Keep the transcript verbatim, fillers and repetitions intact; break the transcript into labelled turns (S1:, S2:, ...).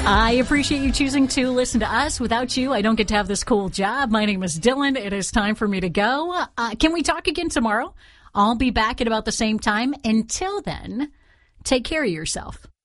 S1: I appreciate you choosing to listen to us. Without you, I don't get to have this cool job. My name is Dylan. It is time for me to go. Uh, can we talk again tomorrow? I'll be back at about the same time. Until then, take care of yourself.